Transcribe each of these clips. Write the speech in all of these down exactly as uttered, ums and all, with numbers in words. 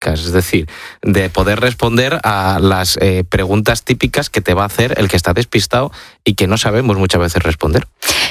básicas, es decir, de poder responder a las eh, preguntas típicas que te va a hacer el que está despistado y que no sabemos muchas veces responder.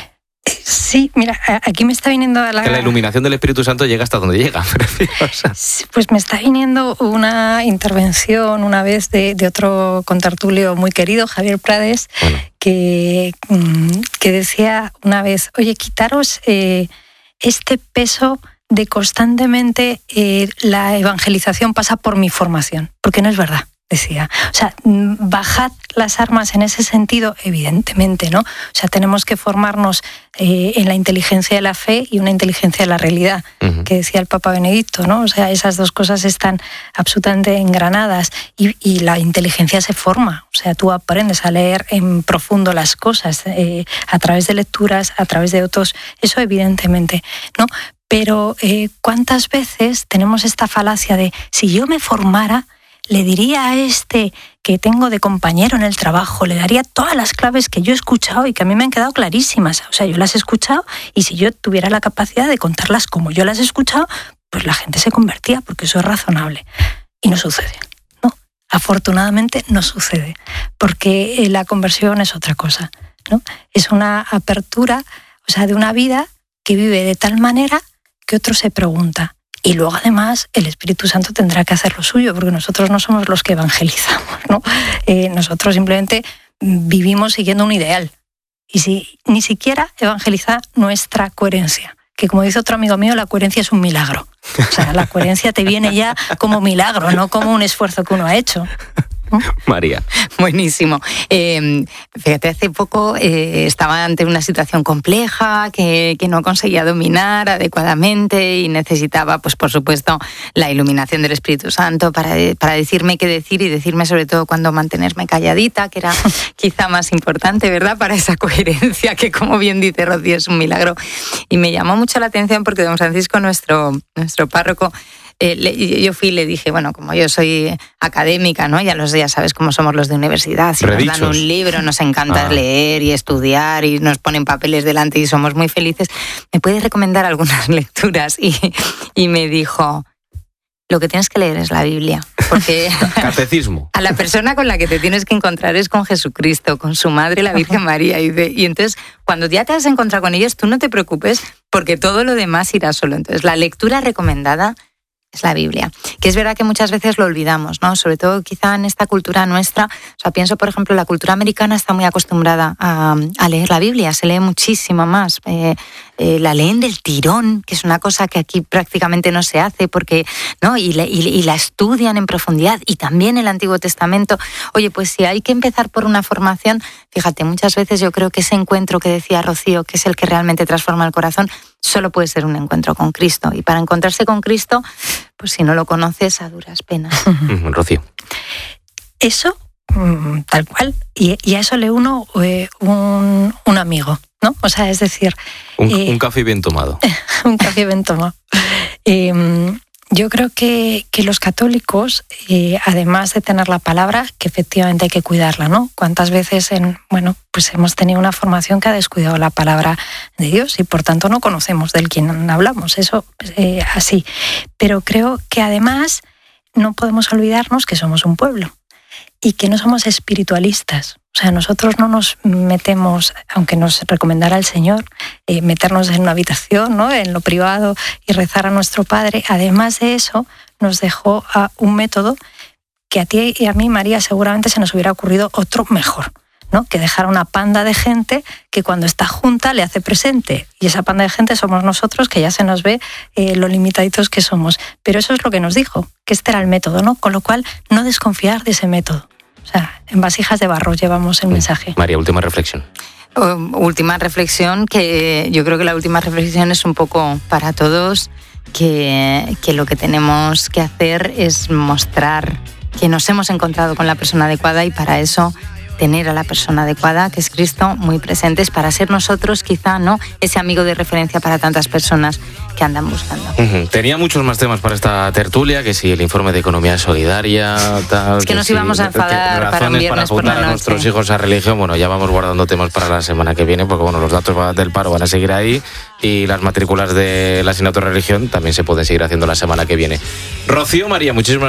Sí, mira, aquí me está viniendo a la... Que la iluminación del Espíritu Santo llega hasta donde llega, preciosa. Pues me está viniendo una intervención una vez de, de otro contertulio muy querido, Javier Prades, bueno. que, que decía una vez, oye, quitaros eh, este peso de constantemente eh, la evangelización pasa por mi formación, porque no es verdad. Decía, o sea, bajad las armas en ese sentido, evidentemente, ¿no? O sea, tenemos que formarnos eh, en la inteligencia de la fe y una inteligencia de la realidad, uh-huh. que decía el Papa Benedicto, ¿no? O sea, esas dos cosas están absolutamente engranadas y, y la inteligencia se forma, o sea, tú aprendes a leer en profundo las cosas eh, a través de lecturas, a través de otros, eso evidentemente, ¿no? Pero eh, ¿cuántas veces tenemos esta falacia de si yo me formara, le diría a este que tengo de compañero en el trabajo, le daría todas las claves que yo he escuchado y que a mí me han quedado clarísimas? O sea, yo las he escuchado y si yo tuviera la capacidad de contarlas como yo las he escuchado, pues la gente se convertía, porque eso es razonable. Y no sucede, ¿no? Afortunadamente no sucede, porque la conversión es otra cosa, ¿no? Es una apertura, o sea, de una vida que vive de tal manera que otro se pregunta. Y luego, además, el Espíritu Santo tendrá que hacer lo suyo, porque nosotros no somos los que evangelizamos, ¿no? Eh, nosotros simplemente vivimos siguiendo un ideal. Y si ni siquiera evangeliza nuestra coherencia, que como dice otro amigo mío, la coherencia es un milagro. O sea, la coherencia te viene ya como milagro, no como un esfuerzo que uno ha hecho. María. Buenísimo. Eh, fíjate, hace poco eh, estaba ante una situación compleja que, que no conseguía dominar adecuadamente y necesitaba, pues por supuesto, la iluminación del Espíritu Santo para, para decirme qué decir y decirme sobre todo cuándo mantenerme calladita, que era quizá más importante, ¿verdad?, para esa coherencia que, como bien dice Rocío, es un milagro. Y me llamó mucho la atención porque don Francisco, nuestro, nuestro párroco, Eh, le, yo fui y le dije, bueno, como yo soy académica, ¿no? Ya los ya sabes cómo somos los de universidad. Si Redichos. Nos dan un libro, nos encanta ah. leer y estudiar y nos ponen papeles delante y somos muy felices. ¿Me puedes recomendar algunas lecturas? Y, y me dijo, lo que tienes que leer es la Biblia. Porque catecismo. A la persona con la que te tienes que encontrar es con Jesucristo, con su madre, la Virgen María. Y, de, y entonces, cuando ya te has encontrado con ellos, tú no te preocupes porque todo lo demás irá solo. Entonces, la lectura recomendada es la Biblia, que es verdad que muchas veces lo olvidamos, ¿no? Sobre todo quizá en esta cultura nuestra. O sea, pienso, por ejemplo, la cultura americana está muy acostumbrada a, a leer la Biblia, se lee muchísimo más. Eh, eh, la leen del tirón, que es una cosa que aquí prácticamente no se hace, porque, ¿no? Y, le, y, y la estudian en profundidad, y también el Antiguo Testamento. Oye, pues si hay que empezar por una formación, fíjate, muchas veces yo creo que ese encuentro que decía Rocío, que es el que realmente transforma el corazón, solo puede ser un encuentro con Cristo. Y para encontrarse con Cristo, pues si no lo conoces, a duras penas. Rocío. Eso, tal cual. Y, y a eso le uno eh, un, un amigo, ¿no? O sea, es decir... Un, eh, un café bien tomado. un café bien tomado. Eh, yo creo que, que los católicos, eh, además de tener la palabra, que efectivamente hay que cuidarla, ¿no? ¿Cuántas veces en, bueno, pues hemos tenido una formación que ha descuidado la palabra de Dios y por tanto no conocemos del quién hablamos? Eso eh, así. Pero creo que además no podemos olvidarnos que somos un pueblo y que no somos espiritualistas. O sea, nosotros no nos metemos, aunque nos recomendara el Señor, eh, meternos en una habitación, ¿no?, en lo privado y rezar a nuestro Padre. Además de eso, nos dejó a un método que a ti y a mí, María, seguramente se nos hubiera ocurrido otro mejor, ¿no? Que dejar una panda de gente que cuando está junta le hace presente. Y esa panda de gente somos nosotros, que ya se nos ve eh, lo limitaditos que somos. Pero eso es lo que nos dijo, que este era el método, ¿no? Con lo cual, no desconfiar de ese método. O sea, en vasijas de barro llevamos el mensaje. María, última reflexión. Uh, última reflexión, que yo creo que la última reflexión es un poco para todos, que, que lo que tenemos que hacer es mostrar que nos hemos encontrado con la persona adecuada, y para eso tener a la persona adecuada, que es Cristo, muy presentes, para ser nosotros quizá, ¿no?, ese amigo de referencia para tantas personas que andan buscando. Uh-huh. Tenía muchos más temas para esta tertulia, que si el informe de economía solidaria, tal... Es que, que nos si, íbamos a enfadar para un viernes por la noche. A nuestros hijos a religión, bueno, ya vamos guardando temas para la semana que viene, porque bueno, los datos del paro van a seguir ahí y las matrículas de la asignatura de religión también se pueden seguir haciendo la semana que viene. Rocío María, muchísimas